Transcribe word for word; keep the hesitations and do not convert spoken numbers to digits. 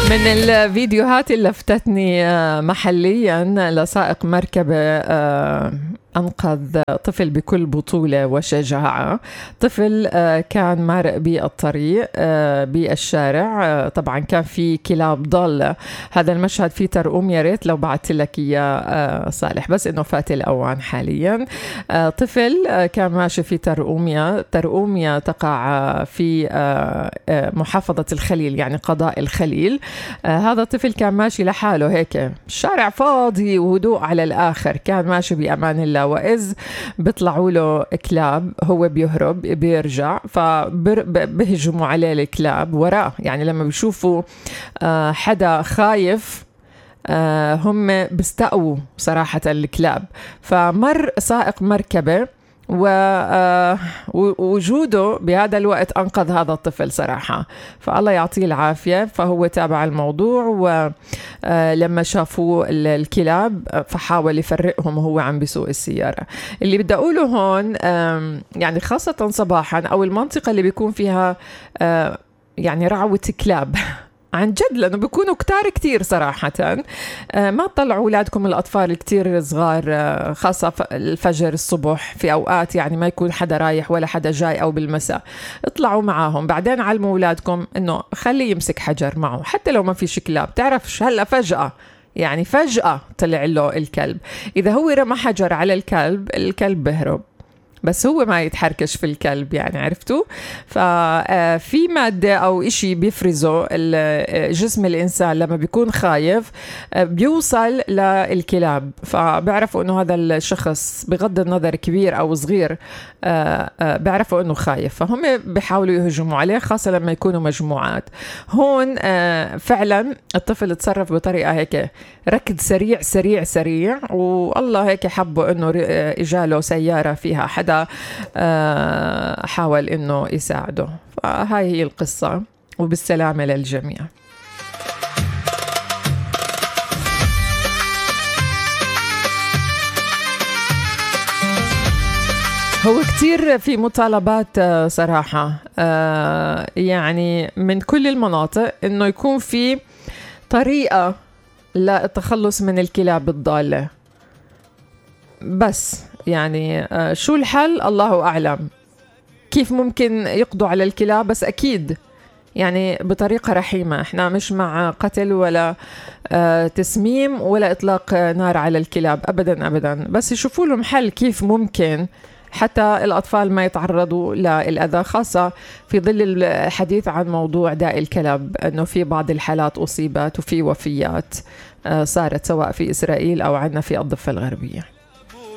من الفيديوهات اللي لفتتني محليا لسائق مركبة أنقذ طفل بكل بطولة وشجاعة. طفل كان مارق بالطريق بالشارع، طبعا كان في كلاب ضالة. هذا المشهد فيه ترقوم، يا ريت لو بعثت لك إياه صالح، بس إنه فات الأوان حاليا. طفل كان ماشي في ترقوميا. ترقوميا تقع في محافظة الخليل، يعني قضاء الخليل. هذا الطفل كان ماشي لحاله هيك، الشارع فاضي وهدوء على الآخر، كان ماشي بأمان الله، وإذ بيطلعوا له كلاب، هو بيهرب بيرجع، فبهجموا عليه الكلاب وراه. يعني لما بيشوفوا حدا خايف هم بيستقوا صراحة الكلاب. فمر سائق مركبة ووجوده بهذا الوقت أنقذ هذا الطفل صراحة، فالله يعطيه العافية. فهو تابع الموضوع، ولما شافوا الكلاب فحاول يفرقهم وهو عم بيسوق السيارة. اللي بدي أقوله هون يعني خاصة صباحا أو المنطقة اللي بيكون فيها يعني رعوة كلاب عن جد، لأنه بيكونوا كتار كتير صراحة. ما تطلعوا أولادكم الأطفال كتير صغار، خاصة الفجر الصبح، في أوقات يعني ما يكون حدا رايح ولا حدا جاي، أو بالمساء اطلعوا معاهم. بعدين علموا أولادكم إنه خليه يمسك حجر معه حتى لو ما فيش كلاب. تعرفش هلأ فجأة يعني فجأة طلع له الكلب، إذا هو رمى حجر على الكلب الكلب بهرب، بس هو ما يتحركش في الكلب، يعني عرفتوا. ففي مادة أو إشي بيفرزه جسم الإنسان لما بيكون خايف بيوصل للكلاب، فبيعرفوا إنه هذا الشخص بغض النظر كبير أو صغير بيعرفوا إنه خايف، فهم بيحاولوا يهجموا عليه، خاصة لما يكونوا مجموعات. هون فعلا الطفل تصرف بطريقة هيك، ركض سريع سريع سريع، والله هيك حبوا إنه إجاله سيارة فيها حدا حاول إنه يساعده. فهاي هي القصة، وبالسلامة للجميع. هو كتير في مطالبات صراحة يعني من كل المناطق إنه يكون في طريقة للتخلص من الكلاب الضالة، بس يعني شو الحل الله أعلم، كيف ممكن يقضوا على الكلاب، بس أكيد يعني بطريقة رحيمة. احنا مش مع قتل ولا تسميم ولا إطلاق نار على الكلاب أبدا أبدا، بس يشوفوا لهم حل كيف ممكن حتى الأطفال ما يتعرضوا للأذى، خاصة في ظل الحديث عن موضوع داء الكلاب، أنه في بعض الحالات أصيبت وفي وفيات صارت سواء في إسرائيل أو عنا في الضفة الغربية.